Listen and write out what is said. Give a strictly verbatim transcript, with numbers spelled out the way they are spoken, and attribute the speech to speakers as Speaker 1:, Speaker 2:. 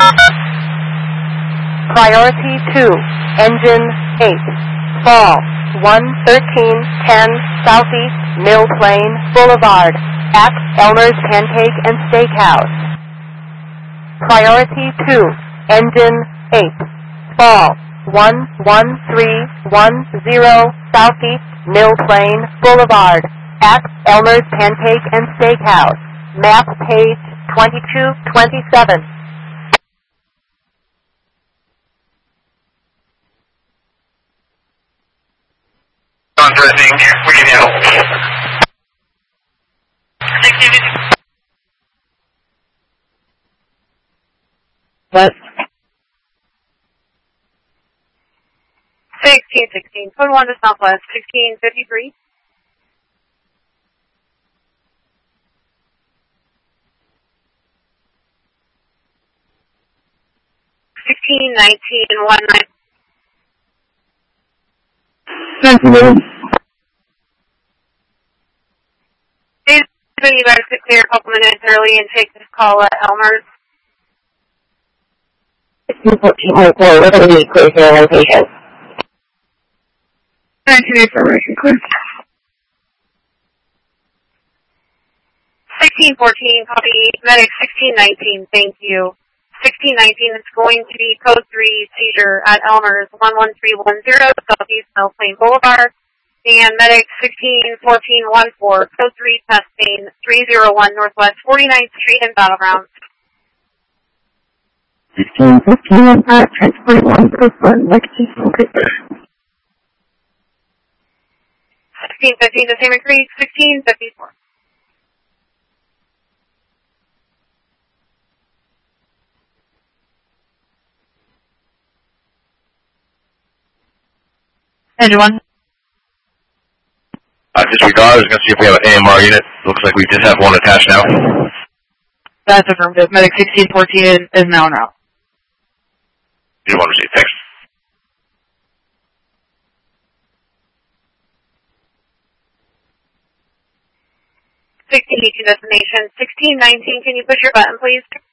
Speaker 1: Priority two, engine eight, fall, one thirteen ten Southeast Mill Plain Boulevard, at Elmer's Pancake and Steakhouse. Priority two, engine eight, fall, one one three one zero Southeast Mill Plain Boulevard, at Elmer's Pancake and Steakhouse. Map page twenty-two twenty-seven.
Speaker 2: Addressing, we can help.
Speaker 3: What?
Speaker 4: sixteen sixteen, code one to Southwest, sixteen fifty-three. sixteen nineteen one nine.
Speaker 3: Thank you, ma'am.
Speaker 4: You guys to clear a couple minutes early and take this call at Elmer's.
Speaker 3: We're going to need clear your location. nineteen information, clear.
Speaker 4: sixteen fourteen, copy. Medic sixteen nineteen, thank you. sixteen nineteen is going to be code three seizure at Elmer's, one one three one zero Southeast Mill Plain Boulevard. And medic sixteen fourteen one four, code three testing, three zero one Northwest forty-ninth Street in Battleground.
Speaker 3: sixteen fifteen one five, transport one plus one, Lexus, okay.
Speaker 4: sixteen fifteen, the same agreed, sixteen fifty-four.
Speaker 3: Engine one.
Speaker 2: Uh, disregard, I was going to see if we have an A M R unit. Looks like we just have one attached now.
Speaker 3: That's affirmative. Medic sixteen fourteen is now en route.
Speaker 2: You want to receive, thanks.
Speaker 4: sixteen eighteen destination, sixteen nineteen, can you push your button, please?